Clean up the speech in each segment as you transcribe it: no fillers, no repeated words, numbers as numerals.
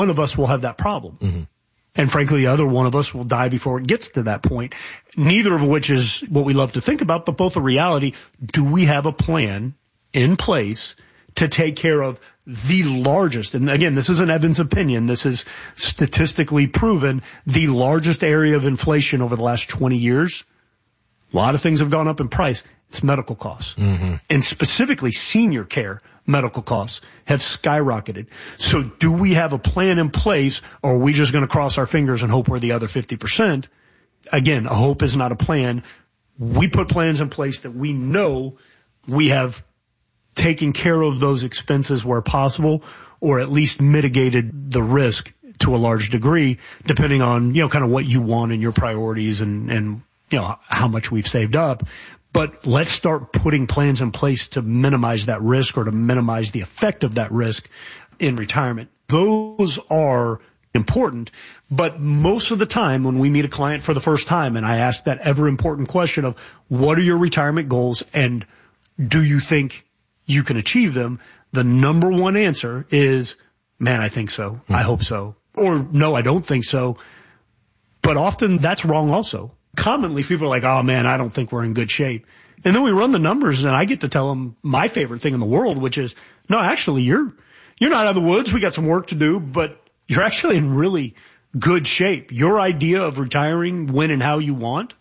one of us will have that problem. Mm-hmm. And frankly, the other one of us will die before it gets to that point. Neither of which is what we love to think about, but both a reality. Do we have a plan in place to take care of the largest, and again, this isn't Evan's opinion, this is statistically proven, the largest area of inflation over the last 20 years? A lot of things have gone up in price. It's medical costs. Mm-hmm. And specifically senior care medical costs have skyrocketed. So do we have a plan in place, or are we just going to cross our fingers and hope we're the other 50%? Again, a hope is not a plan. We put plans in place that we know we have taken care of those expenses where possible, or at least mitigated the risk to a large degree, depending on, kind of what you want and your priorities and how much we've saved up. But let's start putting plans in place to minimize that risk or to minimize the effect of that risk in retirement. Those are important, but most of the time when we meet a client for the first time and I ask that ever important question of what are your retirement goals and do you think you can achieve them, the number one answer is, man, I think so. Mm-hmm. I hope so. Or no, I don't think so. But often that's wrong also. Commonly, people are like, oh, man, I don't think we're in good shape. And then we run the numbers, and I get to tell them my favorite thing in the world, which is, no, actually, you're not out of the woods. We got some work to do, but you're actually in really good shape. Your idea of retiring when and how you want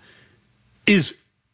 is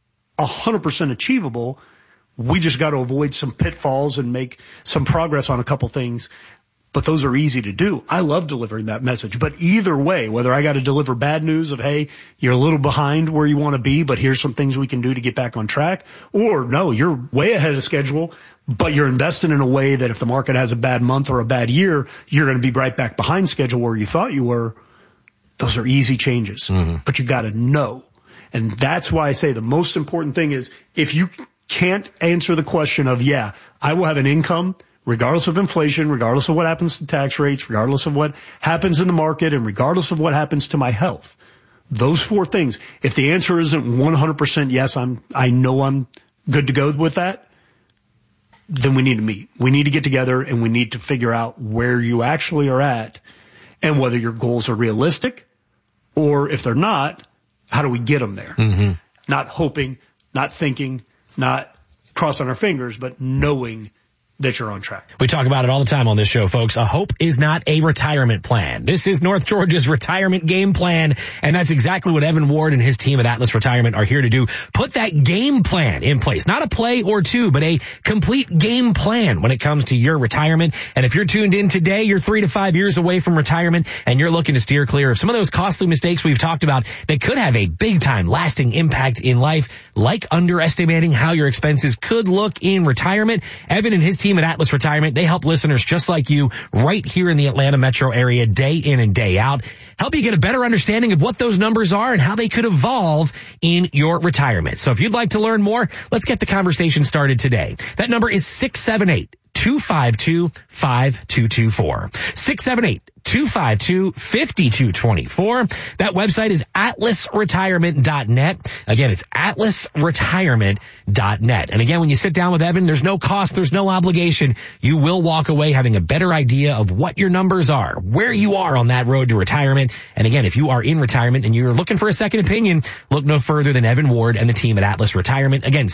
100% achievable. We just got to avoid some pitfalls and make some progress on a couple things. But those are easy to do. I love delivering that message. But either way, whether I got to deliver bad news of, hey, you're a little behind where you want to be, but here's some things we can do to get back on track, or no, you're way ahead of schedule, but you're investing in a way that if the market has a bad month or a bad year, you're going to be right back behind schedule where you thought you were. Those are easy changes. Mm-hmm. But you got to know. And that's why I say the most important thing is if you can't answer the question of, yeah, I will have an income regardless of inflation, regardless of what happens to tax rates, regardless of what happens in the market, and regardless of what happens to my health. Those four things. If the answer isn't 100% yes, I know I'm good to go with that, then we need to meet. We need to get together and we need to figure out where you actually are at and whether your goals are realistic, or if they're not, how do we get them there? Mm-hmm. Not hoping, not thinking, not crossing our fingers, but knowing that you're on track. We talk about it all the time on this show, folks. A hope is not a retirement plan. This is North Georgia's retirement game plan, and that's exactly what Evan Ward and his team at Atlas Retirement are here to do. Put that game plan in place. Not a play or two, but a complete game plan when it comes to your retirement. And if you're tuned in today, you're 3 to 5 years away from retirement, and you're looking to steer clear of some of those costly mistakes we've talked about that could have a big-time lasting impact in life, like underestimating how your expenses could look in retirement. Evan and his team at Atlas Retirement, they help listeners just like you right here in the Atlanta metro area day in and day out. Help you get a better understanding of what those numbers are and how they could evolve in your retirement. So if you'd like to learn more, let's get the conversation started today. That number is 678-252-5224. 678-252-5224. That website is atlasretirement.net. Again, it's atlasretirement.net. And again, when you sit down with Evan, there's no cost, there's no obligation. You will walk away having a better idea of what your numbers are, where you are on that road to retirement. And again, if you are in retirement and you're looking for a second opinion, look no further than Evan Ward and the team at Atlas Retirement. Again,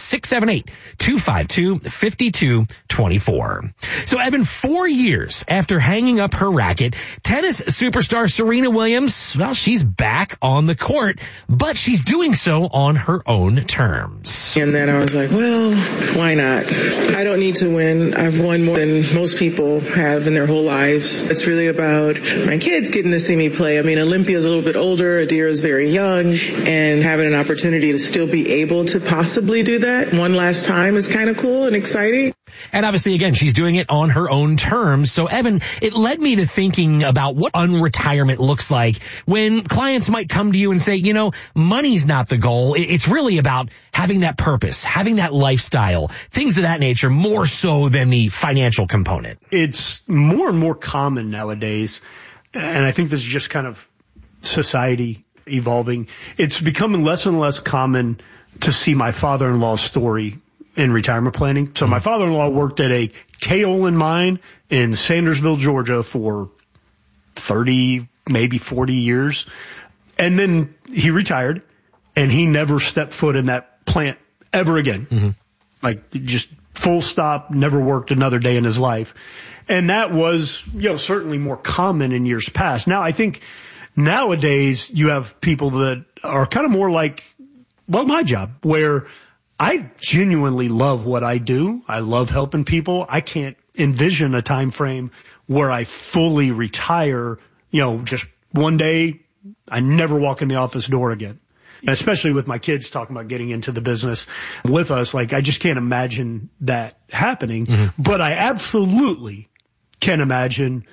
678-252-5224. So Evan, 4 years after hanging up her racket, tennis superstar Serena Williams, well, she's back on the court, but she's doing so on her own terms. And then I was like, well, why not? I don't need to win. I've won more than most people have in their whole lives. It's really about my kids getting to see me play. I mean, Olympia's a little bit older, Adira's very young, and having an opportunity to still be able to possibly do that one last time is kind of cool and exciting. And obviously, again, she's doing it on her own terms. So, Evan, it led me to thinking about what unretirement looks like when clients might come to you and say, you know, money's not the goal. It's really about having that purpose, having that lifestyle, things of that nature, more so than the financial component. It's more and more common nowadays, and I think this is just kind of society evolving. It's becoming less and less common to see my father-in-law's story in retirement planning. So my father-in-law worked at a kaolin mine in Sandersville, Georgia for 30, maybe 40 years. And then he retired, and he never stepped foot in that plant ever again. Mm-hmm. Like, just full stop, never worked another day in his life. And that was, certainly more common in years past. Now, I think nowadays you have people that are kind of more like, my job, where I genuinely love what I do. I love helping people. I can't envision a time frame where I fully retire, just one day, I never walk in the office door again. And especially with my kids talking about getting into the business with us, like, I just can't imagine that happening. Mm-hmm. But I absolutely can imagine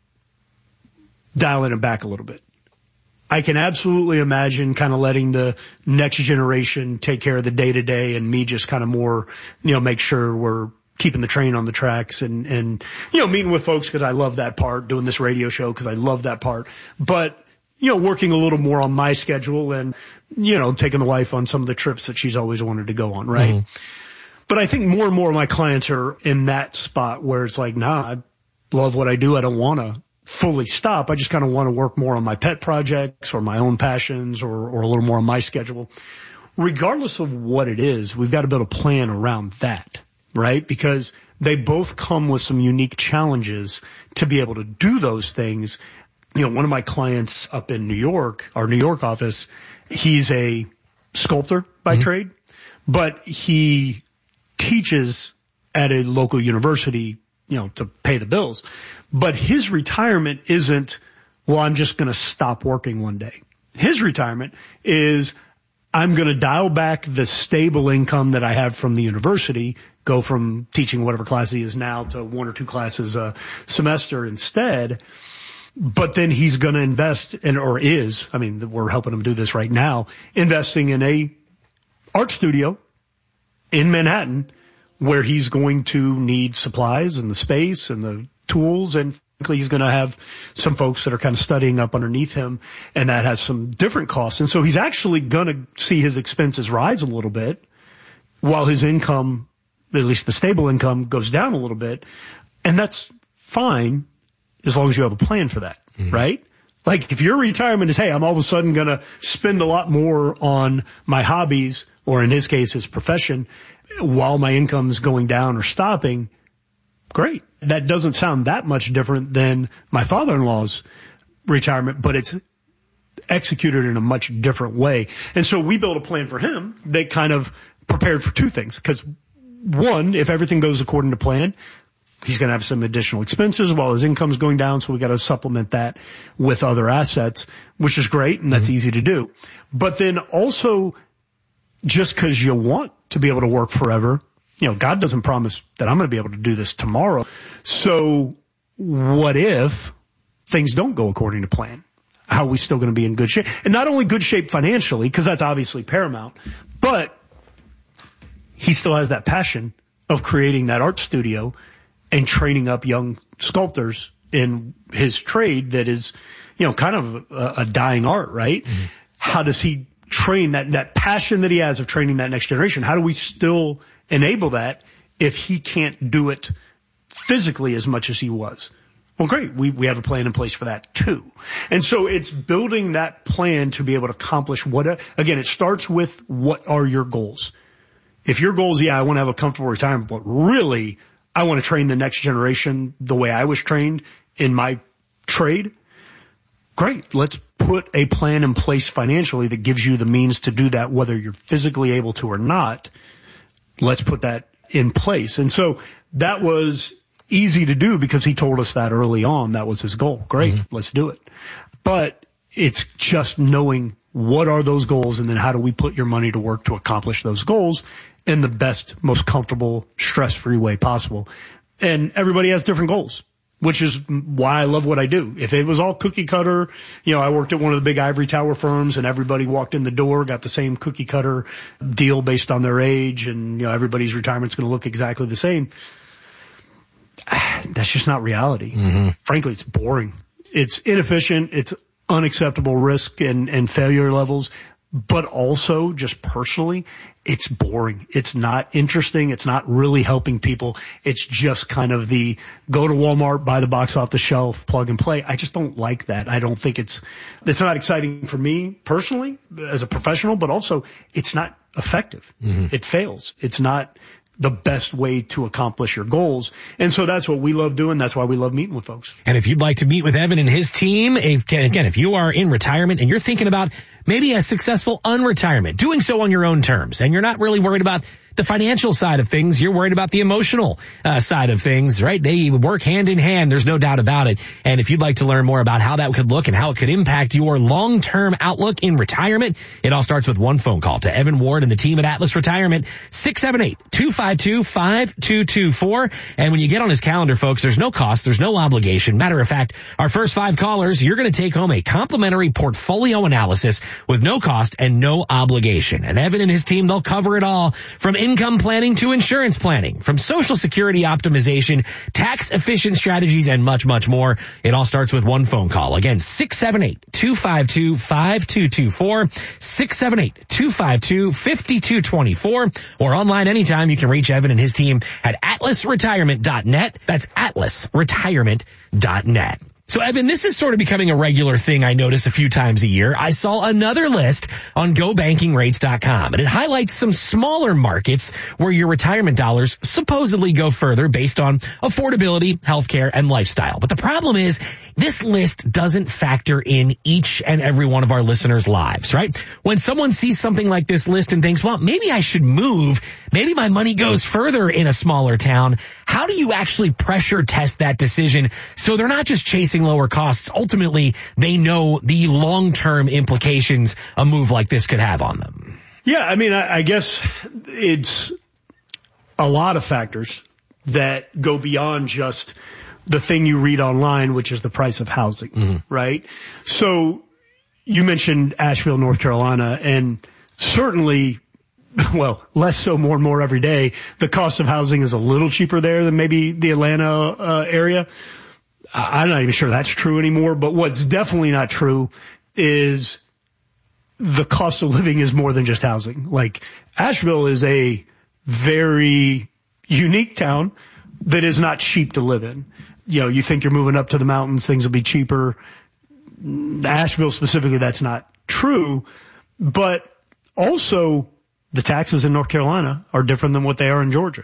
dialing it back a little bit. I can absolutely imagine kind of letting the next generation take care of the day to day, and me just kind of more, make sure we're keeping the train on the tracks and meeting with folks because I love that part, doing this radio show because I love that part. But, working a little more on my schedule and, taking the wife on some of the trips that she's always wanted to go on, right? Mm-hmm. But I think more and more of my clients are in that spot where it's like, I love what I do. I don't want to fully stop. I just kind of want to work more on my pet projects or my own passions or a little more on my schedule. Regardless of what it is, we've got to build a plan around that, right? Because they both come with some unique challenges to be able to do those things. One of my clients up in New York, our New York office, he's a sculptor by mm-hmm. trade, but he teaches at a local university, to pay the bills. But his retirement isn't, I'm just going to stop working one day. His retirement is, I'm going to dial back the stable income that I have from the university, go from teaching whatever class he is now to 1 or 2 classes a semester instead. But then he's going to invest we're helping him do this right now, investing in a art studio in Manhattan where he's going to need supplies and the space and the tools, and he's going to have some folks that are kind of studying up underneath him, and that has some different costs. And so he's actually going to see his expenses rise a little bit while his income, at least the stable income, goes down a little bit. And that's fine as long as you have a plan for that, mm-hmm. right? Like, if your retirement is, hey, I'm all of a sudden going to spend a lot more on my hobbies, or in his case, his profession, while my income's going down or stopping, great. That doesn't sound that much different than my father-in-law's retirement, but it's executed in a much different way. And so we built a plan for him that kind of prepared for 2 things. Because one, if everything goes according to plan, he's going to have some additional expenses while his income's going down. So we got to supplement that with other assets, which is great. And that's mm-hmm. easy to do. But then also, just because you want to be able to work forever, God doesn't promise that I'm going to be able to do this tomorrow. So what if things don't go according to plan? How are we still going to be in good shape? And not only good shape financially, because that's obviously paramount, but he still has that passion of creating that art studio and training up young sculptors in his trade that is, kind of a dying art, right? Mm-hmm. How does he train that passion that he has of training that next generation? How do we still enable that if he can't do it physically as much as he was? Well, great. We have a plan in place for that too. And so it's building that plan to be able to accomplish again, it starts with what are your goals? If your goal is, I want to have a comfortable retirement, but really I want to train the next generation the way I was trained in my trade. Great. Let's put a plan in place financially that gives you the means to do that, whether you're physically able to or not. Let's put that in place. And so that was easy to do because he told us that early on. That was his goal. Great. Mm-hmm. Let's do it. But it's just knowing what are those goals, and then how do we put your money to work to accomplish those goals in the best, most comfortable, stress-free way possible. And everybody has different goals, which is why I love what I do. If it was all cookie cutter, I worked at one of the big ivory tower firms and everybody walked in the door, got the same cookie cutter deal based on their age, and, everybody's retirement's going to look exactly the same. That's just not reality. Mm-hmm. Frankly, it's boring. It's inefficient. It's unacceptable risk and failure levels. but also just personally, it's boring. It's not interesting. It's not really helping people. It's just kind of the go to Walmart, buy the box off the shelf, plug and play. I just don't like that. I don't think it's not exciting for me personally as a professional, but also it's not effective. Mm-hmm. It fails. It's not the best way to accomplish your goals. And so that's what we love doing. That's why we love meeting with folks. And if you'd like to meet with Evan and his team, if you are in retirement and you're thinking about maybe a successful unretirement, doing so on your own terms, and you're not really worried about the financial side of things, you're worried about the emotional side of things, right? They work hand in hand. There's no doubt about it. And if you'd like to learn more about how that could look and how it could impact your long-term outlook in retirement, it all starts with one phone call to Evan Ward and the team at Atlas Retirement, 678-252-5224. And when you get on his calendar, folks, there's no cost, there's no obligation. Matter of fact, our first 5 callers, you're going to take home a complimentary portfolio analysis with no cost and no obligation. And Evan and his team, they'll cover it all, from income planning to insurance planning, from Social Security optimization, tax efficient strategies, and much, much more. It all starts with one phone call. Again, 678-252-5224, 678-252-5224, or online anytime. You can reach Evan and his team at atlasretirement.net. That's atlasretirement.net. So, Evan, this is sort of becoming a regular thing I notice a few times a year. I saw another list on GoBankingRates.com, and it highlights some smaller markets where your retirement dollars supposedly go further based on affordability, healthcare, and lifestyle. But the problem is, this list doesn't factor in each and every one of our listeners' lives, right? When someone sees something like this list and thinks, well, maybe I should move, maybe my money goes further in a smaller town, how do you actually pressure test that decision so they're not just chasing lower costs? Ultimately, they know the long-term implications a move like this could have on them. Yeah, I mean, I guess it's a lot of factors that go beyond just the thing you read online, which is the price of housing, right? So you mentioned Asheville, North Carolina, and certainly, well, less so, more and more every day, the cost of housing is a little cheaper there than maybe the Atlanta area. I'm not even sure that's true anymore, but what's definitely not true is the cost of living is more than just housing. Like, Asheville is a very unique town that is not cheap to live in. You know, you think you're moving up to the mountains, things will be cheaper. Asheville specifically, that's not true. But also, the taxes in North Carolina are different than what they are in Georgia.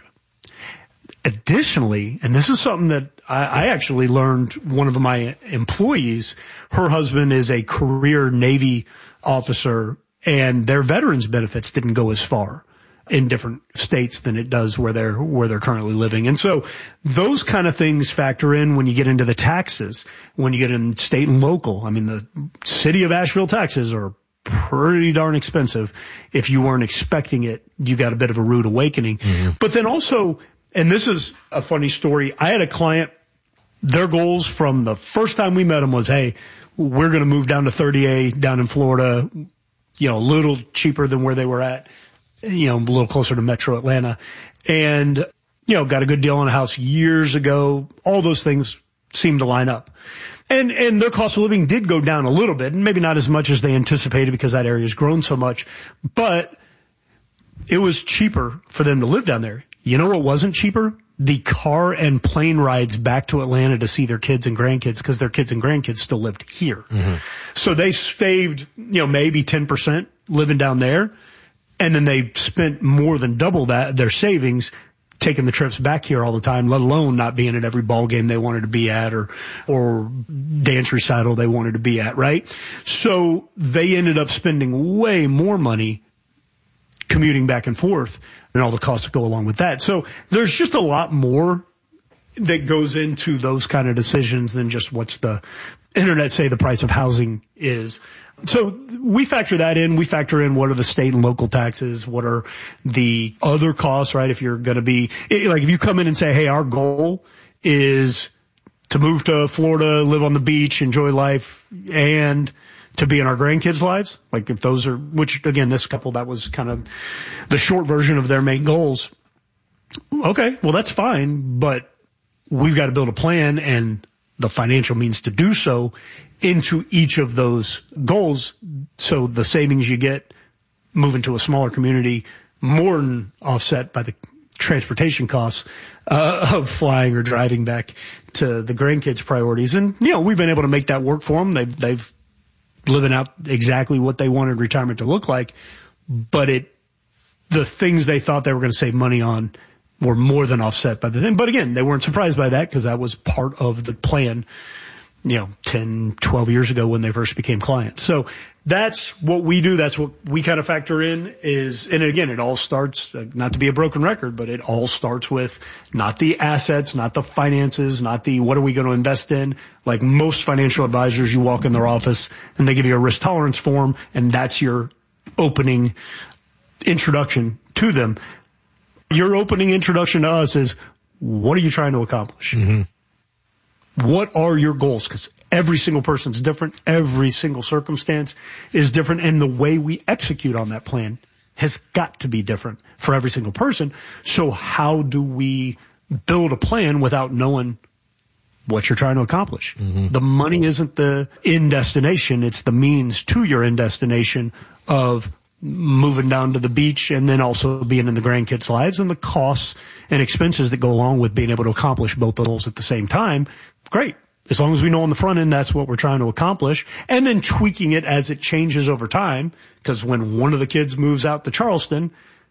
Additionally, and this is something that I actually learned, one of my employees, her husband is a career Navy officer, and their veterans benefits didn't go as far in different states than it does where they're currently living. And so those kind of things factor in when you get into the taxes, when you get in state and local. I mean, the city of Asheville taxes are pretty darn expensive. If you weren't expecting it, you got a bit of a rude awakening. Mm-hmm. But then also, and this is a funny story, I had a client, their goals from the first time we met them was, hey, we're going to move down to 30A down in Florida, you know, a little cheaper than where they were at, you know, a little closer to Metro Atlanta, and, you know, got a good deal on a house years ago. All those things seemed to line up. And their cost of living did go down a little bit, and maybe not as much as they anticipated because that area's grown so much, but it was cheaper for them to live down there. You know what wasn't cheaper? The car and plane rides back to Atlanta to see their kids and grandkids, because their kids and grandkids still lived here. Mm-hmm. So they saved, you know, maybe 10% living down there. And then they spent more than double that, their savings, taking the trips back here all the time, let alone not being at every ball game they wanted to be at or dance recital they wanted to be at, right? So they ended up spending way more money commuting back and forth and all the costs that go along with that. So there's just a lot more that goes into those kind of decisions than just what's the internet say the price of housing is. So we factor that in. We factor in what are the state and local taxes, what are the other costs, right? If you're going to be, like if you come in and say, hey, our goal is to move to Florida, live on the beach, enjoy life, and to be in our grandkids' lives, like if those are, which again, this couple, that was kind of the short version of their main goals. Okay, well, that's fine, but we've got to build a plan and the financial means to do so into each of those goals. So the savings you get moving to a smaller community more than offset by the transportation costs of flying or driving back to the grandkids' priorities. And, we've been able to make that work for them. They've living out exactly what they wanted retirement to look like. But the things they thought they were going to save money on were more than offset by the thing. But again, they weren't surprised by that because that was part of the plan, 10, 12 years ago when they first became clients. So that's what we do. That's what we kind of factor in and again, it all starts, not to be a broken record, but it all starts with not the assets, not the finances, not the what are we going to invest in. Like most financial advisors, you walk in their office and they give you a risk tolerance form, and that's your opening introduction to them. Your opening introduction to us is, what are you trying to accomplish? Mm-hmm. What are your goals? Because every single person's different. Every single circumstance is different. And the way we execute on that plan has got to be different for every single person. So how do we build a plan without knowing what you're trying to accomplish? Mm-hmm. The money isn't the end destination. It's the means to your end destination of moving down to the beach and then also being in the grandkids' lives, and the costs and expenses that go along with being able to accomplish both of those at the same time. Great. As long as we know on the front end that's what we're trying to accomplish, and then tweaking it as it changes over time, because when one of the kids moves out to Charleston,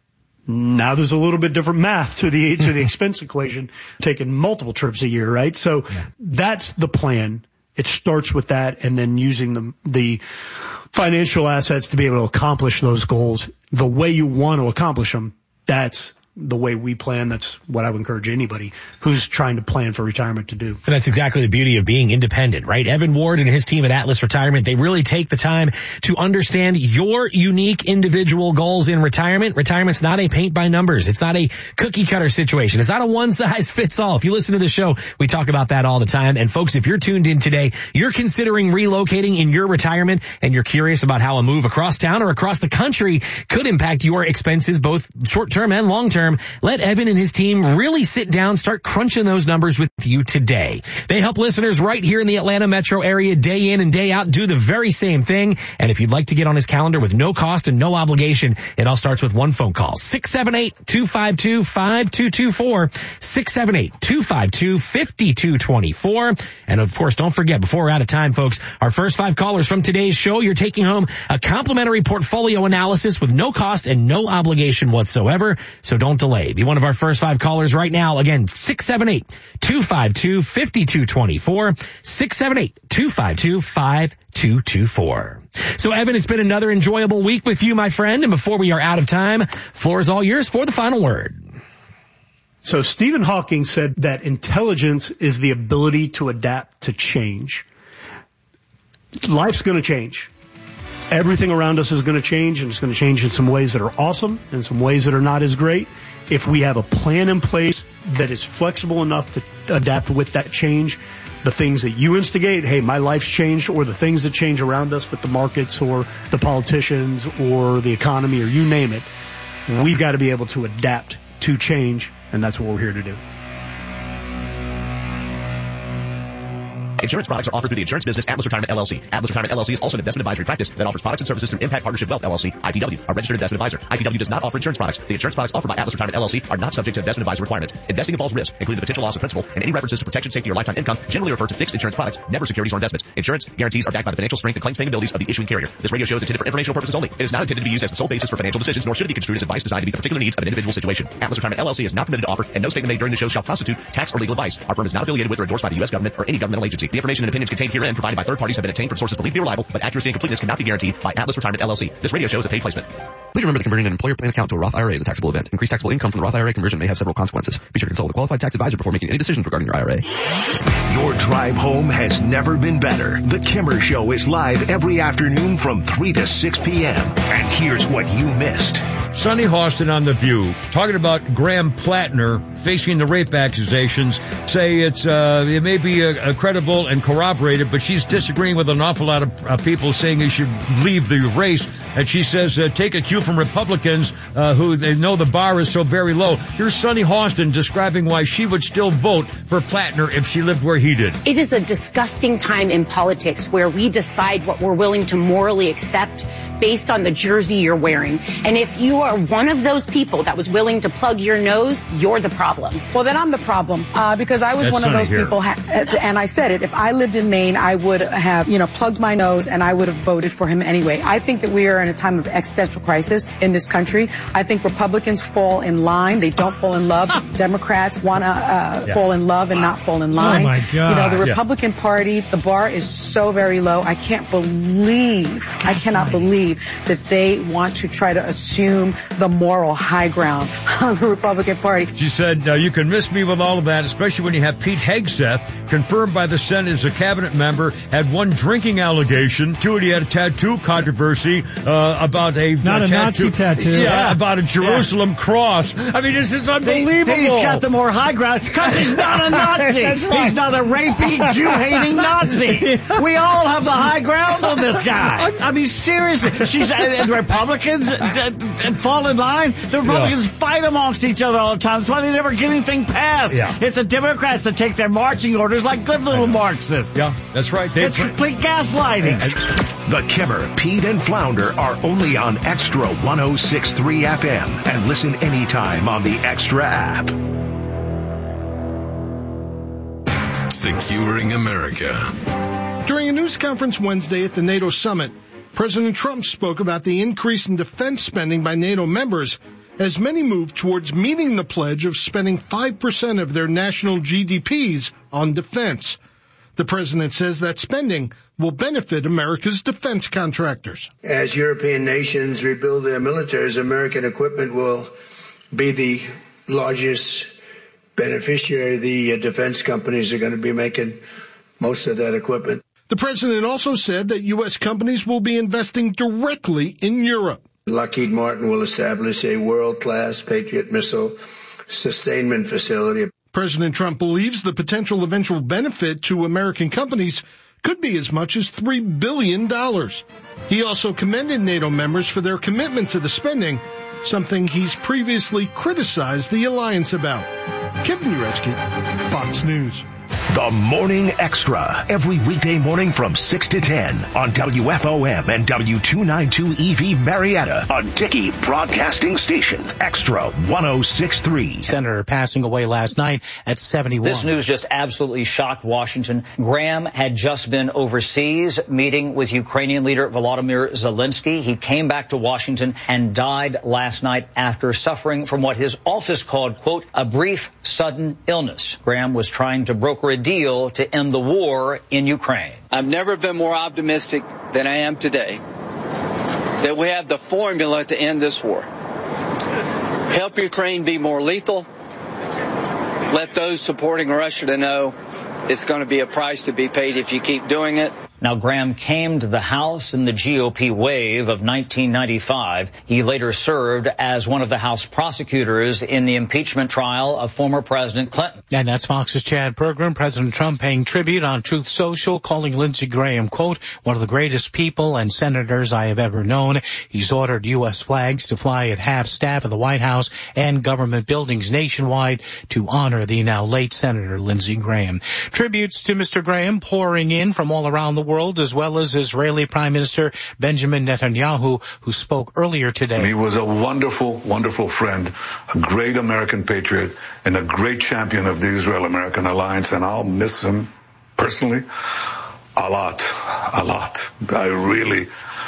now there's a little bit different math to the expense equation, taking multiple trips a year, right? So that's the plan. It starts with that, and then using the financial assets to be able to accomplish those goals the way you want to accomplish them. That's the way we plan. That's what I would encourage anybody who's trying to plan for retirement to do. And that's exactly the beauty of being independent, right? Evan Ward and his team at Atlas Retirement, they really take the time to understand your unique individual goals in retirement. Retirement's not a paint by numbers. It's not a cookie cutter situation. It's not a one size fits all. If you listen to the show, we talk about that all the time. And folks, if you're tuned in today, you're considering relocating in your retirement and you're curious about how a move across town or across the country could impact your expenses, both short term and long term, let Evan and his team really sit down, start crunching those numbers with you today. They help listeners right here in the Atlanta metro area day in and day out do the very same thing. And if you'd like to get on his calendar with no cost and no obligation, it all starts with one phone call. 678-252-5224. 678-252-5224. And of course, don't forget, before we're out of time, folks, our first 5 callers from today's show, you're taking home a complimentary portfolio analysis with no cost and no obligation whatsoever. So don't delay. Be one of our first 5 callers right now. Again, 678-252-5224. 678-252-5224. So Evan, it's been another enjoyable week with you, my friend. And before we are out of time, floor is all yours for the final word. So Stephen Hawking said that intelligence is the ability to adapt to change. Life's going to change. Everything around us is going to change, and it's going to change in some ways that are awesome and some ways that are not as great. If we have a plan in place that is flexible enough to adapt with that change, the things that you instigate, hey, my life's changed, or the things that change around us with the markets or the politicians or the economy or you name it, we've got to be able to adapt to change, and that's what we're here to do. Insurance products are offered through the insurance business Atlas Retirement LLC. Atlas Retirement LLC is also an investment advisory practice that offers products and services through Impact Partnership Wealth LLC, IPW, a registered investment advisor. IPW does not offer insurance products. The insurance products offered by Atlas Retirement LLC are not subject to investment advisor requirements. Investing involves risk, including the potential loss of principal, and any references to protection, safety, or lifetime income generally refer to fixed insurance products, never securities or investments. Insurance guarantees are backed by the financial strength and claims paying abilities of the issuing carrier. This radio show is intended for informational purposes only. It is not intended to be used as the sole basis for financial decisions, nor should it be construed as advice designed to meet the particular needs of an individual situation. Atlas Retirement LLC is not permitted to offer, and no statement made during the show shall constitute tax or legal advice. Our firm is not affiliated with or endorsed by the U.S. government or any governmental agency. The information and opinions contained herein provided by third parties have been obtained from sources believed to be reliable, but accuracy and completeness cannot be guaranteed by Atlas Retirement LLC. This radio show is a paid placement. Please remember that converting an employer plan account to a Roth IRA is a taxable event. Increased taxable income from the Roth IRA conversion may have several consequences. Be sure to consult a qualified tax advisor before making any decisions regarding your IRA. Your drive home has never been better. The Kimmer Show is live every afternoon from 3 to 6 p.m. And here's what you missed. Sonny Hostin on The View, talking about Graham Plattner facing the rape accusations, say it may be credible and corroborated, but she's disagreeing with an awful lot of people saying he should leave the race. And she says, take a cue from Republicans who they know the bar is so very low. Here's Sonny Hostin describing why she would still vote for Plattner if she lived where he did. It is a disgusting time in politics where we decide what we're willing to morally accept based on the jersey you're wearing. And if you are one of those people that was willing to plug your nose, you're the problem. Well, then I'm the problem, because I was one of those people, and I said it, if I lived in Maine, I would have, plugged my nose and I would have voted for him anyway. I think that we are in a time of existential crisis in this country. I think Republicans fall in line. They don't fall in love. Democrats want to fall in love and not fall in line. Oh, my God. The Republican Party, the bar is so very low. I cannot believe that they want to try to assume the moral high ground on the Republican Party. She said, you can miss me with all of that, especially when you have Pete Hegseth, confirmed by the Senate as a cabinet member, had one drinking allegation. Two, he had a tattoo controversy about a Nazi tattoo. Yeah, about a Jerusalem cross. I mean, this is unbelievable. He's got the more high ground because he's not a Nazi. Right. He's not a rapey, Jew-hating Nazi. We all have the high ground on this guy. I mean, seriously. The Republicans fall in line. The Republicans fight amongst each other all the time. That's why they never get anything passed. Yeah. It's the Democrats that take their marching orders like good little Marxists. Yeah, that's right. It's complete gaslighting. The Kimmer, Pete, and Flounder are only on Extra 106.3 FM. And listen anytime on the Extra app. Securing America. During a news conference Wednesday at the NATO summit, President Trump spoke about the increase in defense spending by NATO members as many move towards meeting the pledge of spending 5% of their national GDPs on defense. The president says that spending will benefit America's defense contractors. As European nations rebuild their militaries, American equipment will be the largest beneficiary. The defense companies are going to be making most of that equipment. The president also said that U.S. companies will be investing directly in Europe. Lockheed Martin will establish a world-class Patriot missile sustainment facility. President Trump believes the potential eventual benefit to American companies could be as much as $3 billion. He also commended NATO members for their commitment to the spending, something he's previously criticized the alliance about. Kevin Uretsky, Fox News. The Morning Extra, every weekday morning from 6 to 10 on WFOM and W292 EV Marietta on Dickey Broadcasting Station, Extra 106.3. Senator passing away last night at 71. This news just absolutely shocked Washington. Graham had just been overseas meeting with Ukrainian leader Volodymyr Zelensky. He came back to Washington and died last night after suffering from what his office called, quote, a brief sudden illness. Graham was trying to broker a deal to end the war in Ukraine. I've never been more optimistic than I am today that we have the formula to end this war. Help Ukraine be more lethal. Let those supporting Russia to know it's going to be a price to be paid if you keep doing it. Now, Graham came to the House in the GOP wave of 1995. He later served as one of the House prosecutors in the impeachment trial of former President Clinton. And that's Fox's Chad Pergram. President Trump paying tribute on Truth Social, calling Lindsey Graham, quote, one of the greatest people and senators I have ever known. He's ordered U.S. flags to fly at half-staff of the White House and government buildings nationwide to honor the now late Senator Lindsey Graham. Tributes to Mr. Graham pouring in from all around the world, as well as Israeli Prime Minister Benjamin Netanyahu, who spoke earlier today. He was a wonderful, wonderful friend, a great American patriot, and a great champion of the Israel-American alliance, and I'll miss him personally a lot. I really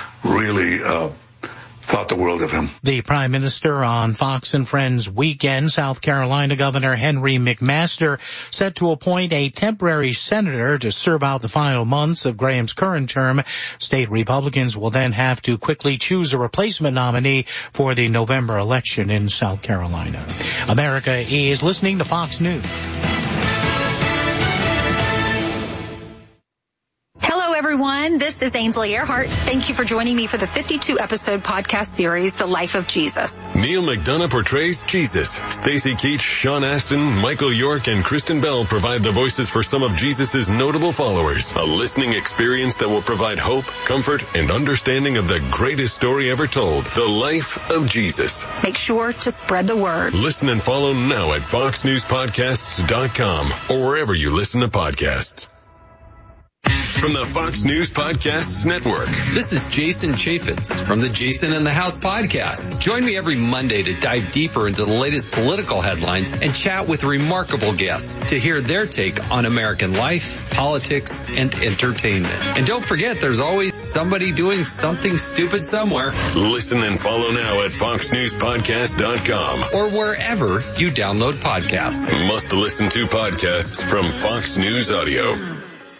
thought the world of him. The Prime Minister on Fox and Friends weekend, South Carolina Governor Henry McMaster set to appoint a temporary senator to serve out the final months of Graham's current term. State Republicans will then have to quickly choose a replacement nominee for the November election in South Carolina. America is listening to Fox News. everyone. This is Ainsley Earhart. Thank you for joining me for the 52-episode podcast series, The Life of Jesus. Neil McDonough portrays Jesus. Stacey Keach, Sean Astin, Michael York, and Kristen Bell provide the voices for some of Jesus' notable followers. A listening experience that will provide hope, comfort, and understanding of the greatest story ever told, The Life of Jesus. Make sure to spread the word. Listen and follow now at foxnewspodcasts.com or wherever you listen to podcasts. From the Fox News Podcasts Network. This is Jason Chaffetz from the Jason in the House podcast. Join me every Monday to dive deeper into the latest political headlines and chat with remarkable guests to hear their take on American life, politics, and entertainment. And don't forget, there's always somebody doing something stupid somewhere. Listen and follow now at foxnewspodcast.com or wherever you download podcasts. Must listen to podcasts from Fox News Audio.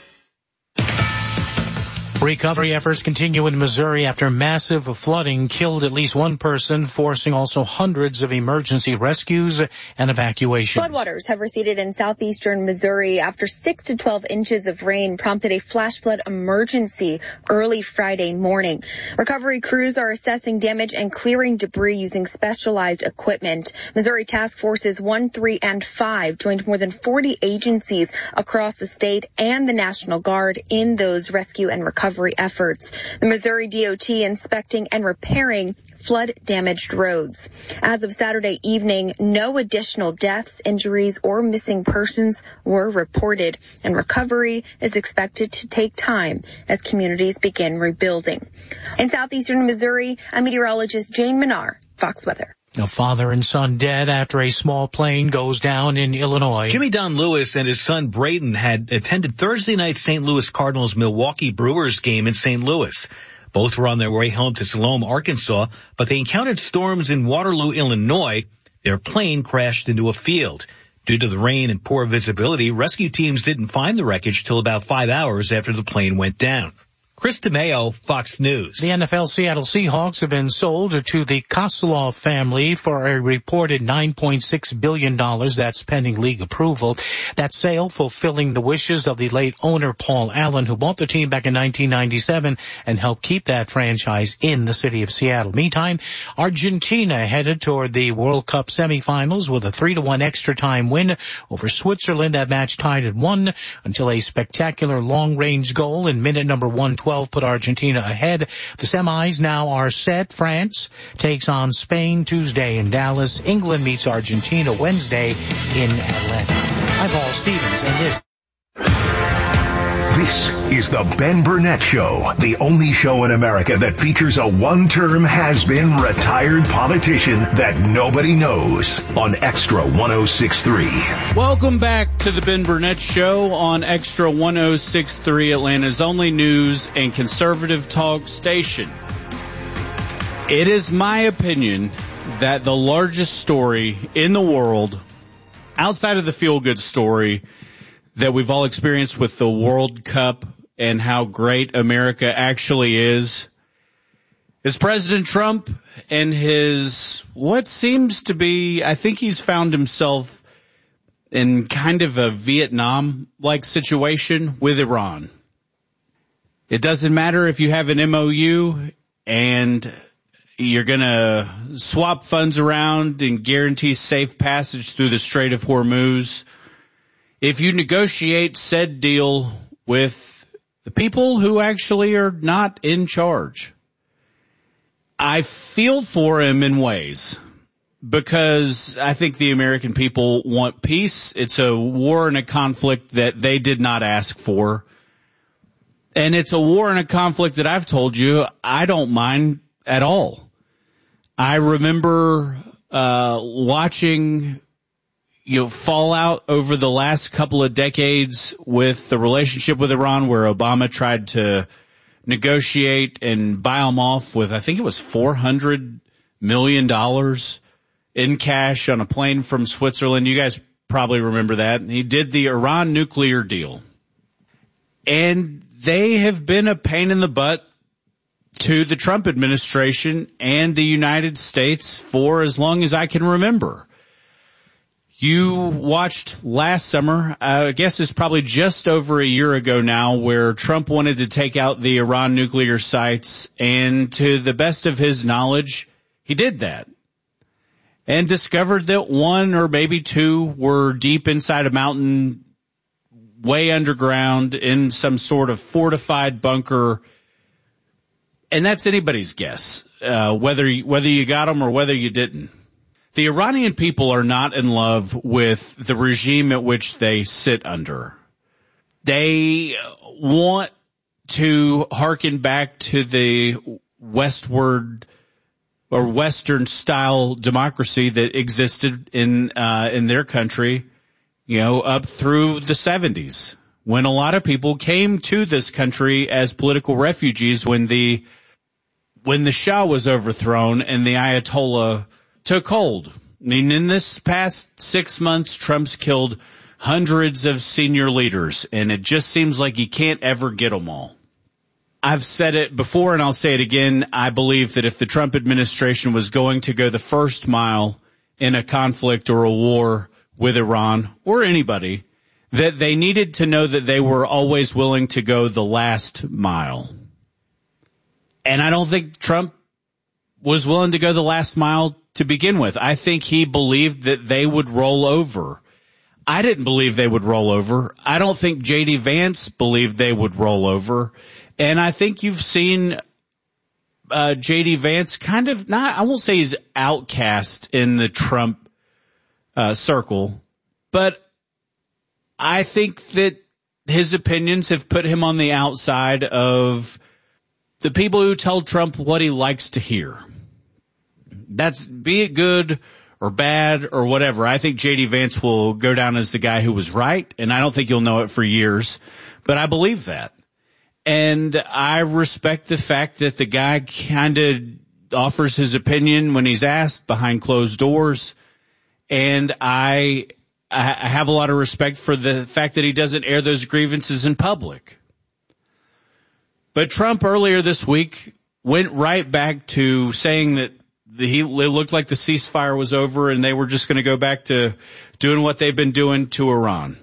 Recovery efforts continue in Missouri after massive flooding killed at least one person, forcing also hundreds of emergency rescues and evacuations. Floodwaters have receded in southeastern Missouri after 6 to 12 inches of rain prompted a flash flood emergency early Friday morning. Recovery crews are assessing damage and clearing debris using specialized equipment. Missouri Task Forces 1, 3, and 5 joined more than 40 agencies across the state and the National Guard in those rescue and recovery efforts. The Missouri DOT inspecting and repairing flood-damaged roads. As of Saturday evening, no additional deaths, injuries, or missing persons were reported, and recovery is expected to take time as communities begin rebuilding. In southeastern Missouri, I'm meteorologist Jane Minar, Fox Weather. A father and son dead after a small plane goes down in Illinois. Jimmy Don Lewis and his son Braden had attended Thursday night St. Louis Cardinals-Milwaukee Brewers game in St. Louis. Both were on their way home to Siloam, Arkansas, but they encountered storms in Waterloo, Illinois. Their plane crashed into a field. Due to the rain and poor visibility, rescue teams didn't find the wreckage till about 5 hours after the plane went down. Chris DeMeo, Fox News. The NFL Seattle Seahawks have been sold to the Kosloff family for a reported $9.6 billion. That's pending league approval. That sale fulfilling the wishes of the late owner Paul Allen, who bought the team back in 1997 and helped keep that franchise in the city of Seattle. Meantime, Argentina headed toward the World Cup semifinals with a 3-1 extra time win over Switzerland. That match tied at 1 until a spectacular long-range goal in minute number 112 put Argentina ahead. The semis now are set. France takes on Spain Tuesday in Dallas. England meets Argentina Wednesday in Atlanta. I'm Paul Stevens, and This is the Ben Burnett Show, the only show in America that features a one-term has-been retired politician that nobody knows on Extra 106.3. Welcome back to the Ben Burnett Show on Extra 106.3, Atlanta's only news and conservative talk station. It is my opinion that the largest story in the world, outside of the feel-good story that we've all experienced with the World Cup and how great America actually is President Trump and his, what seems to be, I think he's found himself in kind of a Vietnam-like situation with Iran. It doesn't matter if you have an MOU and you're going to swap funds around and guarantee safe passage through the Strait of Hormuz. If you negotiate said deal with the people who actually are not in charge, I feel for him in ways because I think the American people want peace. It's a war and a conflict that they did not ask for. And it's a war and a conflict that I've told you I don't mind at all. I remember watching fallout over the last couple of decades with the relationship with Iran, where Obama tried to negotiate and buy them off with, I think it was $400 million in cash on a plane from Switzerland. You guys probably remember that. He did the Iran nuclear deal. And they have been a pain in the butt to the Trump administration and the United States for as long as I can remember. You watched last summer, I guess it's probably just over a year ago now, where Trump wanted to take out the Iran nuclear sites, and to the best of his knowledge, he did that. And discovered that one or maybe two were deep inside a mountain, way underground, in some sort of fortified bunker. And that's anybody's guess, whether you got them or whether you didn't. The Iranian people are not in love with the regime at which they sit under. They want to hearken back to the westward or Western style democracy that existed in their country, up through the 70s, when a lot of people came to this country as political refugees when the Shah was overthrown and the Ayatollah took hold. I mean, in this past 6 months, Trump's killed hundreds of senior leaders, and it just seems like he can't ever get them all. I've said it before, and I'll say it again. I believe that if the Trump administration was going to go the first mile in a conflict or a war with Iran or anybody, that they needed to know that they were always willing to go the last mile. And I don't think Trump was willing to go the last mile to begin with. I think he believed that they would roll over. I didn't believe they would roll over. I don't think J.D. Vance believed they would roll over. And I think you've seen J.D. Vance kind of I won't say he's outcast in the Trump circle, but I think that his opinions have put him on the outside of the people who tell Trump what he likes to hear. That's, be it good or bad or whatever. I think J.D. Vance will go down as the guy who was right, and I don't think you'll know it for years, but I believe that. And I respect the fact that the guy kind of offers his opinion when he's asked behind closed doors. And I have a lot of respect for the fact that he doesn't air those grievances in public. But Trump earlier this week went right back to saying that it looked like the ceasefire was over and they were just going to go back to doing what they've been doing to Iran.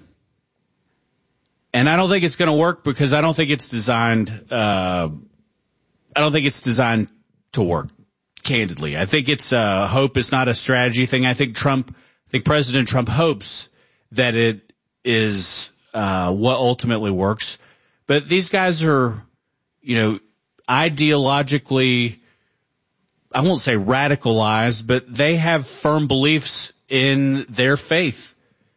And I don't think it's going to work because I don't think it's designed to work, candidly. I think it's hope is not a strategy thing. I think President Trump hopes that it is what ultimately works. But these guys are, ideologically, I won't say radicalized, but they have firm beliefs in their faith.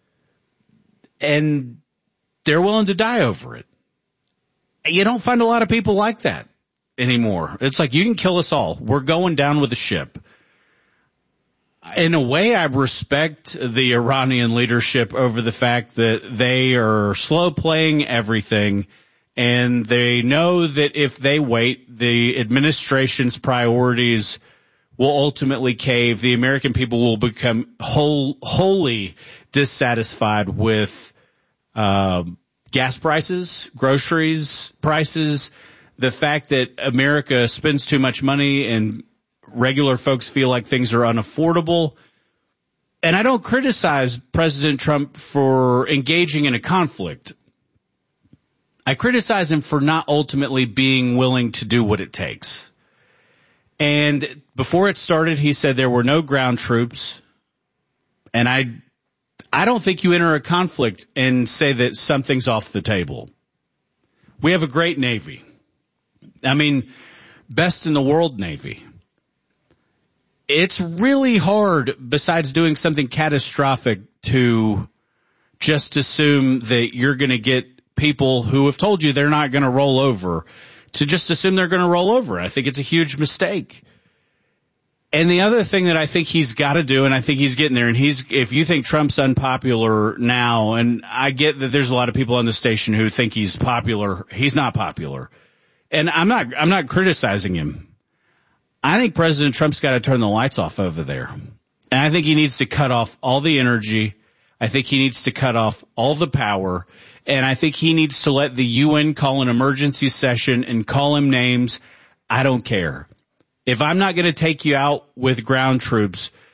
And they're willing to die over it. You don't find a lot of people like that anymore. It's like, you can kill us all. We're going down with the ship. In a way, I respect the Iranian leadership over the fact that they are slow playing everything, and they know that if they wait, the administration's priorities will ultimately cave. The American people will become wholly dissatisfied with gas prices, groceries prices, the fact that America spends too much money and regular folks feel like things are unaffordable. And I don't criticize President Trump for engaging in a conflict. I criticize him for not ultimately being willing to do what it takes. And before it started, he said there were no ground troops. And I don't think you enter a conflict and say that something's off the table. We have a great Navy. I mean, best in the world Navy. It's really hard, besides doing something catastrophic, to just assume that you're going to get people who have told you they're not going to roll over to just assume they're going to roll over. I think it's a huge mistake. And the other thing that I think he's got to do, and I think he's getting there, and if you think Trump's unpopular now, and I get that there's a lot of people on the station who think he's popular, he's not popular. And I'm not criticizing him. I think President Trump's got to turn the lights off over there. And I think he needs to cut off all the energy. I think he needs to cut off all the power. And I think he needs to let the UN call an emergency session and call him names. I don't care. If I'm not going to take you out with ground troops,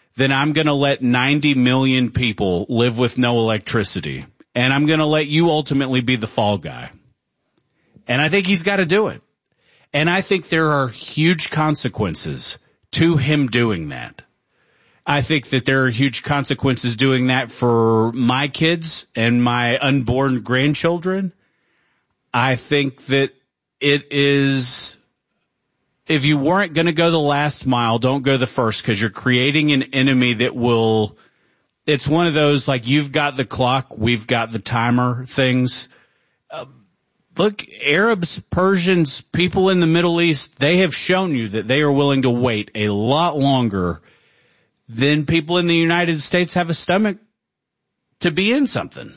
then I'm going to let 90 million people live with no electricity. And I'm going to let you ultimately be the fall guy. And I think he's got to do it. And I think there are huge consequences to him doing that. I think that there are huge consequences doing that for my kids and my unborn grandchildren. I think that it is, if you weren't going to go the last mile, don't go the first, because you're creating an enemy that will, it's one of those like you've got the clock, we've got the timer things. Look, Arabs, Persians, people in the Middle East, they have shown you that they are willing to wait a lot longer than people in the United States have a stomach to be in something.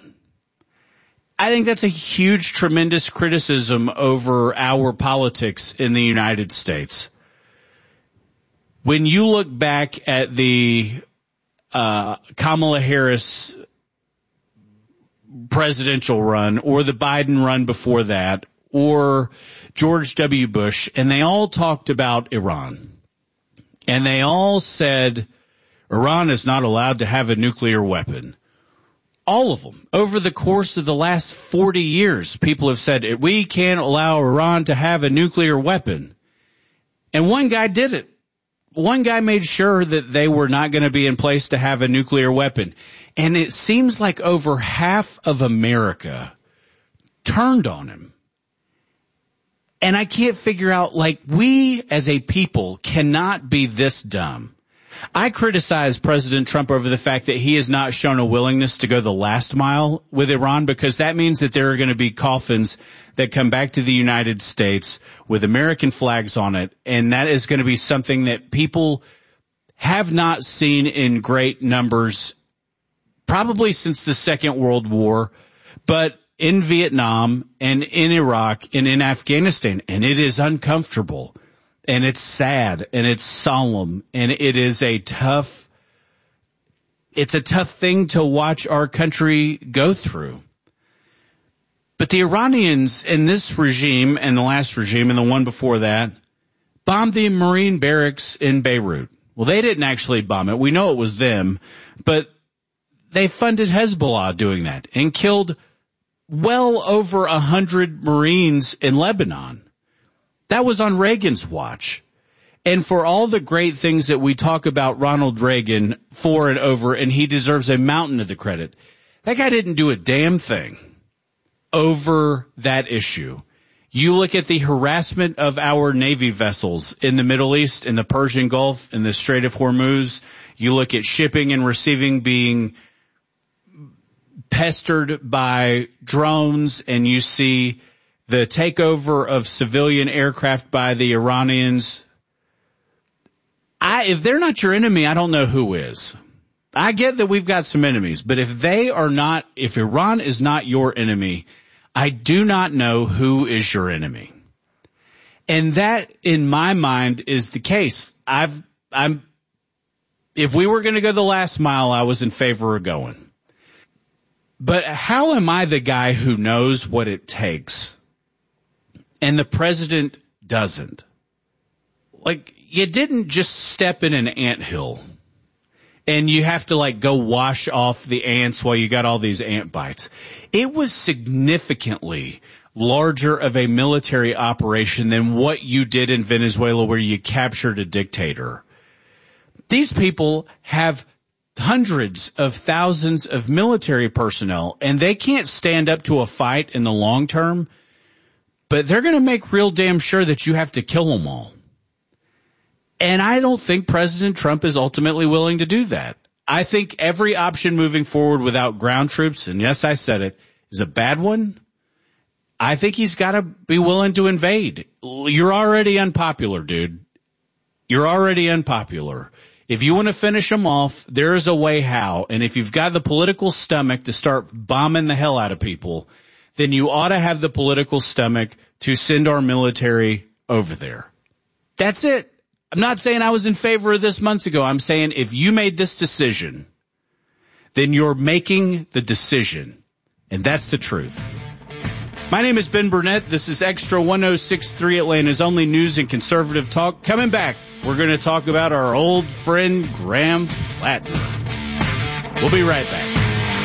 I think that's a huge, tremendous criticism over our politics in the United States. When you look back at the Kamala Harris presidential run, or the Biden run before that, or George W. Bush, and they all talked about Iran. And they all said Iran is not allowed to have a nuclear weapon. All of them. Over the course of the last 40 years, people have said, we can't allow Iran to have a nuclear weapon. And one guy did it. One guy made sure that they were not going to be in place to have a nuclear weapon. And it seems like over half of America turned on him. And I can't figure out, like, we as a people cannot be this dumb. I criticize President Trump over the fact that he has not shown a willingness to go the last mile with Iran, because that means that there are going to be coffins that come back to the United States with American flags on it. And that is going to be something that people have not seen in great numbers probably since the Second World War, but in Vietnam and in Iraq and in Afghanistan. And it is uncomfortable. And it's sad, and it's solemn, and it is a tough thing to watch our country go through. But the Iranians in this regime and the last regime and the one before that bombed the Marine barracks in Beirut. Well, they didn't actually bomb it. We know it was them, but they funded Hezbollah doing that and killed well over 100 Marines in Lebanon. That was on Reagan's watch. And for all the great things that we talk about Ronald Reagan for and over, and he deserves a mountain of the credit, that guy didn't do a damn thing over that issue. You look at the harassment of our Navy vessels in the Middle East, in the Persian Gulf, in the Strait of Hormuz. You look at shipping and receiving being pestered by drones, and you see the takeover of civilian aircraft by the Iranians. If they're not your enemy, I don't know who is. I get that we've got some enemies, but if Iran is not your enemy, I do not know who is your enemy. And that, in my mind, is the case. If we were going to go the last mile, I was in favor of going. But how am I the guy who knows what it takes? And the president doesn't. Like, you didn't just step in an anthill and you have to go wash off the ants while you got all these ant bites. It was significantly larger of a military operation than what you did in Venezuela, where you captured a dictator. These people have hundreds of thousands of military personnel, and they can't stand up to a fight in the long term. But they're going to make real damn sure that you have to kill them all. And I don't think President Trump is ultimately willing to do that. I think every option moving forward without ground troops, and yes, I said it, is a bad one. I think he's got to be willing to invade. You're already unpopular, dude. You're already unpopular. If you want to finish them off, there is a way how. And if you've got the political stomach to start bombing the hell out of people, then you ought to have the political stomach to send our military over there. That's it. I'm not saying I was in favor of this months ago. I'm saying if you made this decision, then you're making the decision. And that's the truth. My name is Ben Burnett. This is Extra 106.3, Atlanta's only news and conservative talk. Coming back, we're going to talk about our old friend Graham Plattner. We'll be right back.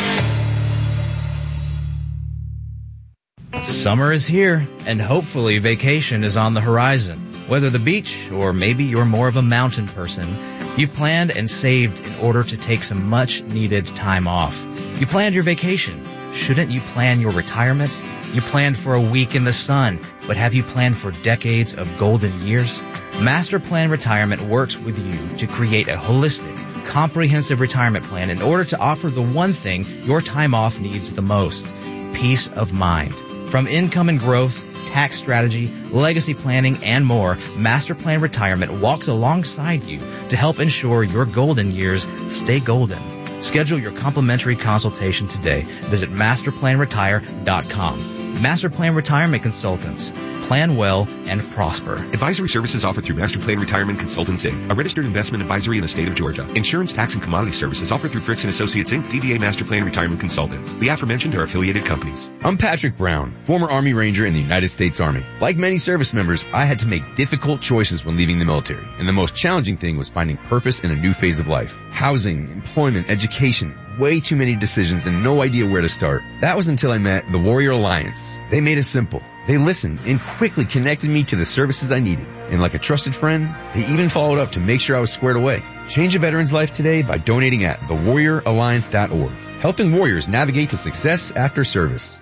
Summer is here, and hopefully vacation is on the horizon. Whether the beach or maybe you're more of a mountain person, you've planned and saved in order to take some much-needed time off. You planned your vacation. Shouldn't you plan your retirement? You planned for a week in the sun, but have you planned for decades of golden years? Master Plan Retirement works with you to create a holistic, comprehensive retirement plan in order to offer the one thing your time off needs the most: peace of mind. From income and growth, tax strategy, legacy planning, and more, Master Plan Retirement walks alongside you to help ensure your golden years stay golden. Schedule your complimentary consultation today. Visit masterplanretire.com. Master Plan Retirement Consultants. Plan well and prosper. Advisory services offered through Master Plan Retirement Consultants, Inc., a registered investment advisory in the state of Georgia. Insurance, tax, and commodity services offered through Fricks & Associates, Inc., DBA Master Plan Retirement Consultants. The aforementioned are affiliated companies. I'm Patrick Brown, former Army Ranger in the United States Army. Like many service members, I had to make difficult choices when leaving the military, and the most challenging thing was finding purpose in a new phase of life. Housing, employment, education, way too many decisions and no idea where to start. That was until I met the Warrior Alliance. They made it simple. They listened and quickly connected me to the services I needed. And like a trusted friend, they even followed up to make sure I was squared away. Change a veteran's life today by donating at thewarrioralliance.org. Helping warriors navigate to success after service.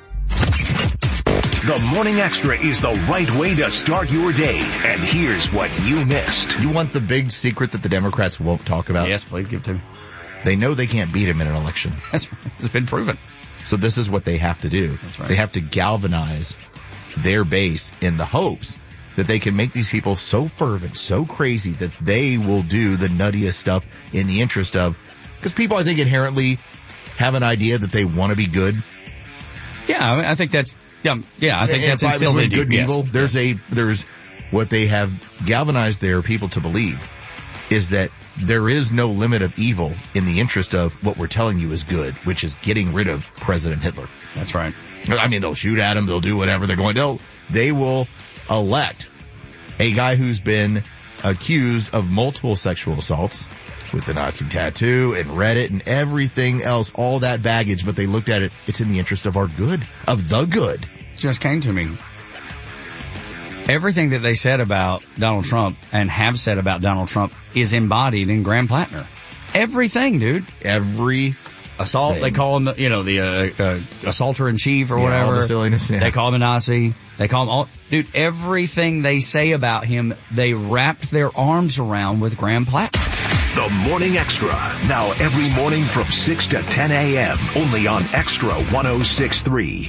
The Morning Extra is the right way to start your day. And here's what you missed. You want the big secret that the Democrats won't talk about? Yes, please give it to me. They know they can't beat him in an election. It's been proven. So this is what they have to do. That's right. They have to galvanize their base in the hopes that they can make these people so fervent, so crazy that they will do the nuttiest stuff in the interest of, because people I think inherently have an idea that they want to be good. Yeah, I think that's, I think that's instilled in good and evil. Yes. There's what they have galvanized their people to believe is that there is no limit of evil in the interest of what we're telling you is good, which is getting rid of President Hitler. That's right. I mean, they'll shoot at him. They'll do whatever they're going to. They will elect a guy who's been accused of multiple sexual assaults with the Nazi tattoo and Reddit and everything else, all that baggage. But they looked at it. It's in the interest of our good, of the good. Just came to me. Everything that they said about Donald Trump and have said about Donald Trump is embodied in Graham Plattner. Everything, dude. Every assault, thing. They call him, the assaulter in chief or whatever. All the silliness, yeah. They call him a Nazi. They call him all, dude, everything they say about him, they wrapped their arms around with Graham Plattner. The Morning Extra, now every morning from 6 to 10 a.m., only on Extra 106.3.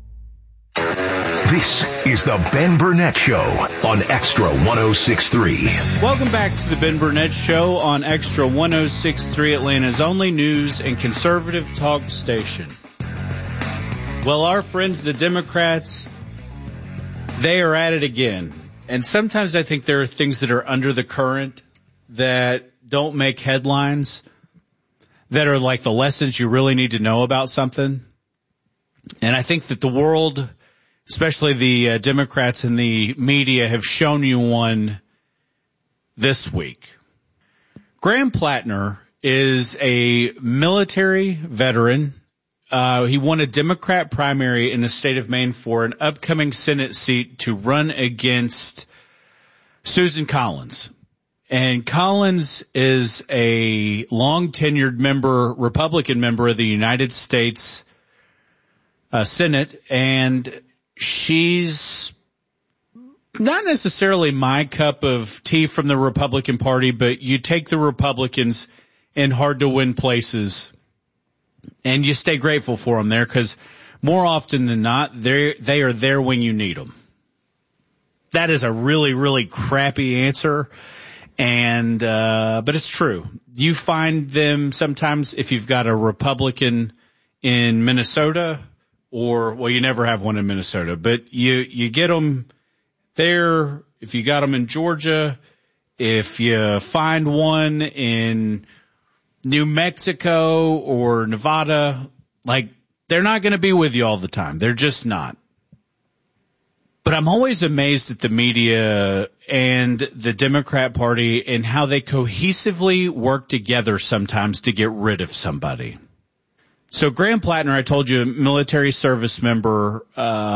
This is the Ben Burnett Show on Extra 106.3. Welcome back to the Ben Burnett Show on Extra 106.3, Atlanta's only news and conservative talk station. Well, our friends, the Democrats, they are at it again. And sometimes I think there are things that are under the current that don't make headlines, that are like the lessons you really need to know about something. And I think that the world, especially the Democrats and the media, have shown you one this week. Graham Plattner is a military veteran. He won a Democrat primary in the state of Maine for an upcoming Senate seat to run against Susan Collins. And Collins is a long-tenured Republican member of the United States Senate, and she's not necessarily my cup of tea from the Republican Party, but you take the Republicans in hard-to-win places, and you stay grateful for them there, because more often than not, they are there when you need them. That is a really, really crappy answer. And, but it's true. You find them sometimes if you've got a Republican in Minnesota well, you never have one in Minnesota, but you get them there. If you got them in Georgia, if you find one in New Mexico or Nevada, like they're not going to be with you all the time. They're just not. But But I'm always amazed at the media and the Democrat Party and how they cohesively work together sometimes to get rid of somebody. So Graham Plattner, I told you, military service member,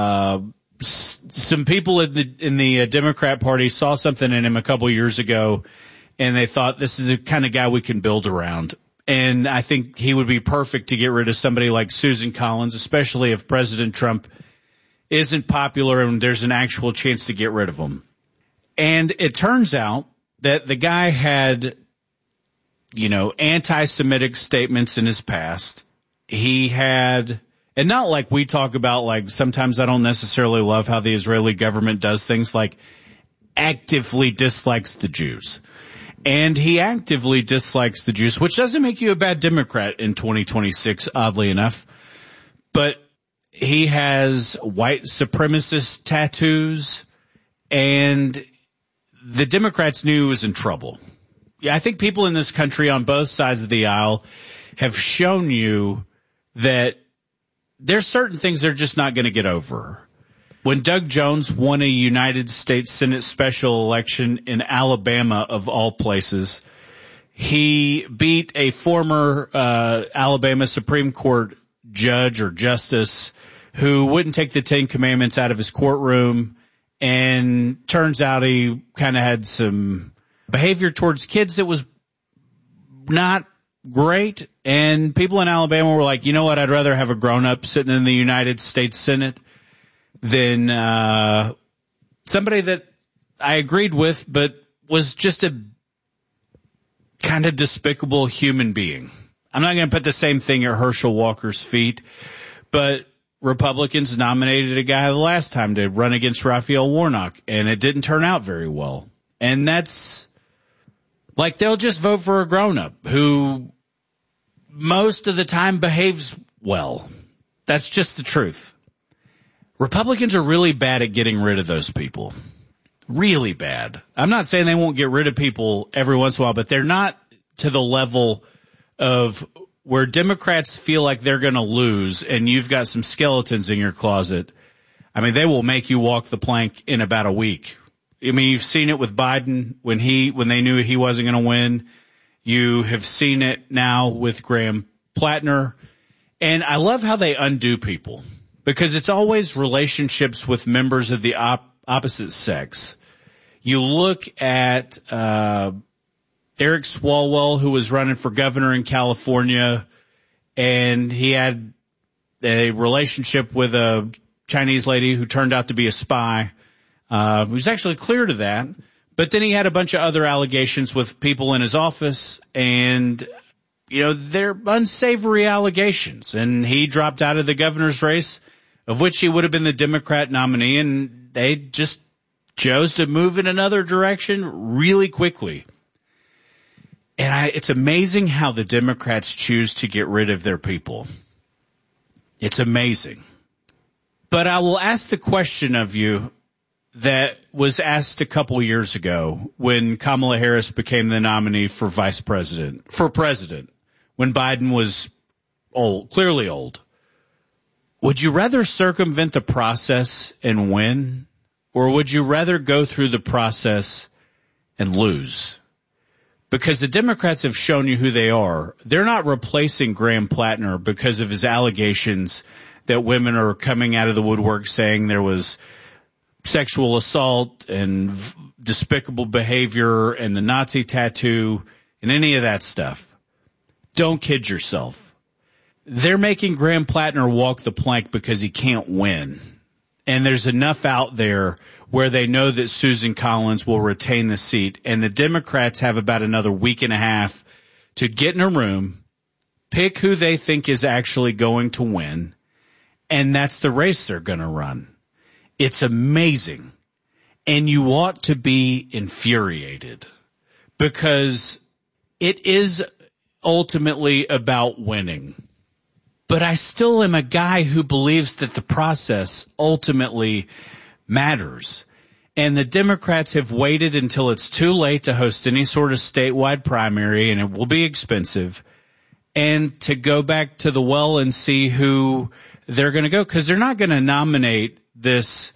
some people in the Democrat Party saw something in him a couple years ago, and they thought this is the kind of guy we can build around. And I think he would be perfect to get rid of somebody like Susan Collins, especially if President Trump isn't popular and there's an actual chance to get rid of him. And it turns out that the guy had, anti-Semitic statements in his past. He had, and not like we talk about, like sometimes I don't necessarily love how the Israeli government does things, like actively dislikes the Jews. And he actively dislikes the Jews, which doesn't make you a bad Democrat in 2026, oddly enough. But he has white supremacist tattoos, and the Democrats knew he was in trouble. Yeah, I think people in this country on both sides of the aisle have shown you that there's certain things they're just not going to get over. When Doug Jones won a United States Senate special election in Alabama, of all places, he beat a former Alabama Supreme Court judge or justice who wouldn't take the Ten Commandments out of his courtroom, and turns out he kind of had some behavior towards kids that was not great. And people in Alabama were like, you know what, I'd rather have a grown-up sitting in the United States Senate than somebody that I agreed with but was just a kind of despicable human being. I'm not going to put the same thing at Herschel Walker's feet, but Republicans nominated a guy the last time to run against Raphael Warnock, and it didn't turn out very well. And that's like they'll just vote for a grown-up who most of the time behaves well. That's just the truth. Republicans are really bad at getting rid of those people. Really bad. I'm not saying they won't get rid of people every once in a while, but they're not to the level of where Democrats feel like they're going to lose and you've got some skeletons in your closet. I mean, they will make you walk the plank in about a week. I mean, you've seen it with Biden when they knew he wasn't going to win. You have seen it now with Graham Plattner. And I love how they undo people, because it's always relationships with members of the opposite sex. You look at Eric Swalwell, who was running for governor in California, and he had a relationship with a Chinese lady who turned out to be a spy. He was actually cleared of that. But then he had a bunch of other allegations with people in his office, and, they're unsavory allegations. And he dropped out of the governor's race, of which he would have been the Democrat nominee, and they just chose to move in another direction really quickly. And it's amazing how the Democrats choose to get rid of their people. It's amazing. But I will ask the question of you that was asked a couple years ago when Kamala Harris became the nominee for president, when Biden was old, clearly old. Would you rather circumvent the process and win, or would you rather go through the process and lose? Because the Democrats have shown you who they are. They're not replacing Graham Plattner because of his allegations that women are coming out of the woodwork saying there was sexual assault and despicable behavior and the Nazi tattoo and any of that stuff. Don't kid yourself. They're making Graham Plattner walk the plank because he can't win. And there's enough out there where they know that Susan Collins will retain the seat, and the Democrats have about another week and a half to get in a room, pick who they think is actually going to win, and that's the race they're going to run. It's amazing. And you ought to be infuriated, because it is ultimately about winning. But I still am a guy who believes that the process ultimately matters. And the Democrats have waited until it's too late to host any sort of statewide primary, and it will be expensive, and to go back to the well and see who they're going to go, because they're not going to nominate this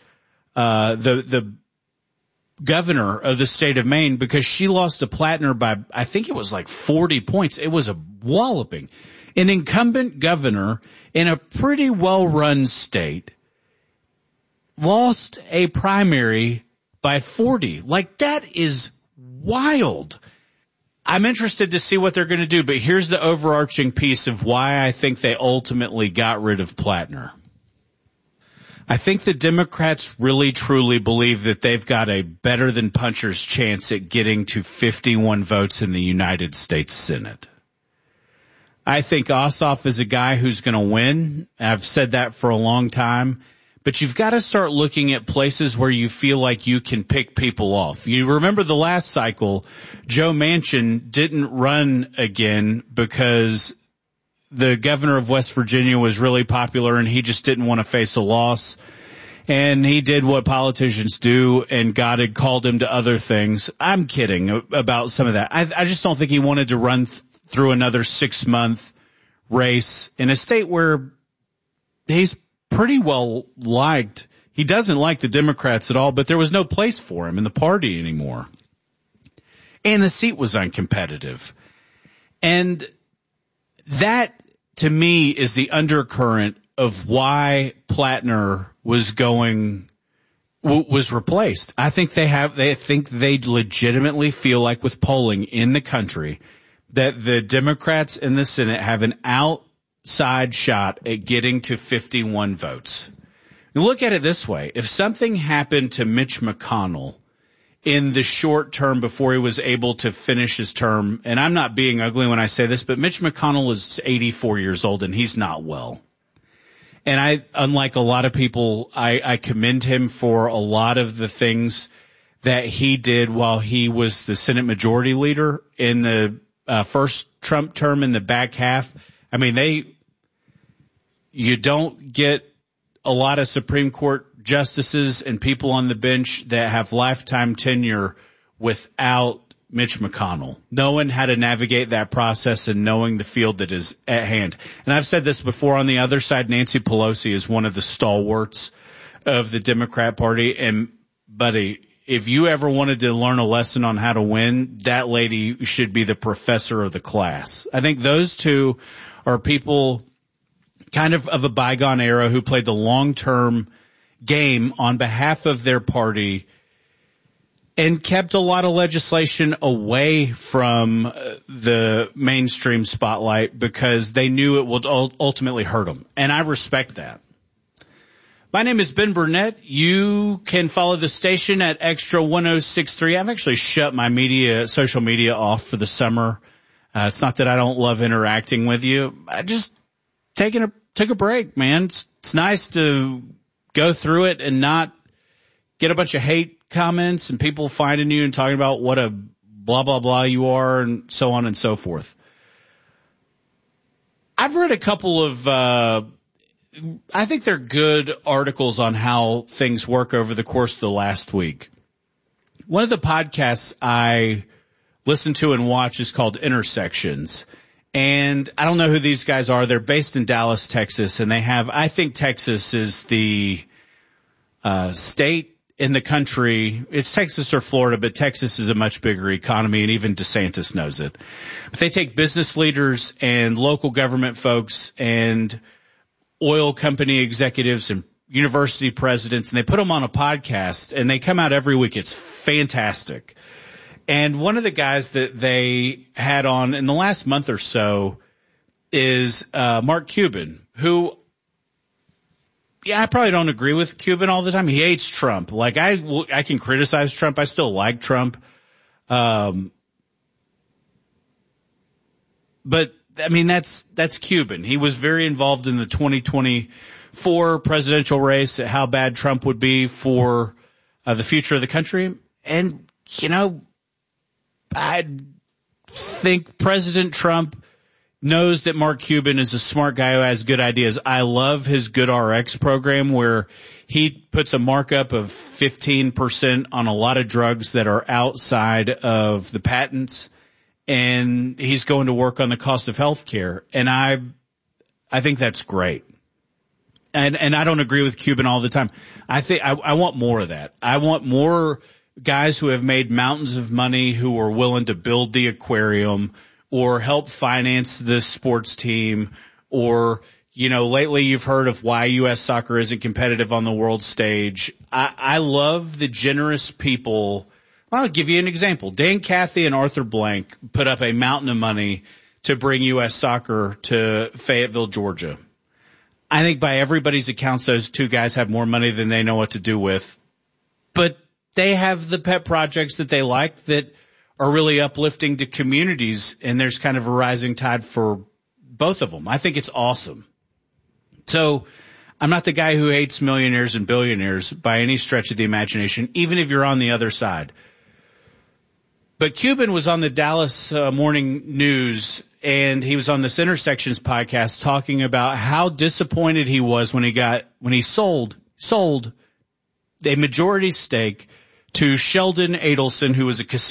the governor of the state of Maine, because she lost to Plattner by, I think it was like 40 points. It was a walloping. An incumbent governor in a pretty well-run state lost a primary by 40. Like, that is wild. I'm interested to see what they're going to do, but here's the overarching piece of why I think they ultimately got rid of Plattner. I think the Democrats really truly believe that they've got a better than puncher's chance at getting to 51 votes in the United States Senate. I think Ossoff is a guy who's going to win. I've said that for a long time. But you've got to start looking at places where you feel like you can pick people off. You remember the last cycle, Joe Manchin didn't run again because the governor of West Virginia was really popular and he just didn't want to face a loss. And he did what politicians do, and God had called him to other things. I'm kidding about some of that. I just don't think he wanted to run through another 6-month race in a state where he's pretty well liked. He doesn't like the Democrats at all, but there was no place for him in the party anymore. And the seat was uncompetitive. And that, to me, is the undercurrent of why Plattner was replaced. I think they legitimately feel like, with polling in the country, that the Democrats in the Senate have an outside shot at getting to 51 votes. You look at it this way. If something happened to Mitch McConnell in the short term before he was able to finish his term, and I'm not being ugly when I say this, but Mitch McConnell is 84 years old and he's not well. And unlike a lot of people, I commend him for a lot of the things that he did while he was the Senate Majority Leader in the first Trump term in the back half. I mean, you don't get a lot of Supreme Court justices and people on the bench that have lifetime tenure without Mitch McConnell, knowing how to navigate that process and knowing the field that is at hand. And I've said this before, on the other side, Nancy Pelosi is one of the stalwarts of the Democrat Party. And, buddy, if you ever wanted to learn a lesson on how to win, that lady should be the professor of the class. I think those two are people kind of a bygone era who played the long-term game on behalf of their party and kept a lot of legislation away from the mainstream spotlight because they knew it would ultimately hurt them. And I respect that. My name is Ben Burnett. You can follow the station at Extra 1063. I've actually shut my social media off for the summer. It's not that I don't love interacting with you. I just took a break, man. It's nice to go through it and not get a bunch of hate comments and people finding you and talking about what a blah, blah, blah you are and so on and so forth. I've read a couple of, I think they're good articles on how things work over the course of the last week. One of the podcasts I listen to and watch is called Intersections. And I don't know who these guys are. They're based in Dallas, Texas, and I think Texas is the state in the country. It's Texas or Florida, but Texas is a much bigger economy, and even DeSantis knows it. But they take business leaders and local government folks and oil company executives and university presidents, and they put them on a podcast, and they come out every week. It's fantastic. And one of the guys that they had on in the last month or so is Mark Cuban, who, I probably don't agree with Cuban all the time. He hates Trump. Like, I can criticize Trump. I still like Trump. But, I mean, that's Cuban. He was very involved in the 2024 presidential race, how bad Trump would be for the future of the country. And, you know, I think President Trump knows that Mark Cuban is a smart guy who has good ideas. I love his Good RX program where he puts a markup of 15% on a lot of drugs that are outside of the patents, and he's going to work on the cost of health care. And I think that's great. And I don't agree with Cuban all the time. I think I want more of that. I want more guys who have made mountains of money who are willing to build the aquarium or help finance the sports team, or, lately you've heard of why U.S. soccer isn't competitive on the world stage. I love the generous people. I'll give you an example. Dan Cathy and Arthur Blank put up a mountain of money to bring U.S. soccer to Fayetteville, Georgia. I think by everybody's accounts, those two guys have more money than they know what to do with. But they have the pet projects that they like that are really uplifting to communities, and there's kind of a rising tide for both of them. I think it's awesome. So I'm not the guy who hates millionaires and billionaires by any stretch of the imagination, even if you're on the other side. But Cuban was on the Dallas Morning News, and he was on this Intersections podcast talking about how disappointed he was when he sold a majority stake to Sheldon Adelson, who was a casino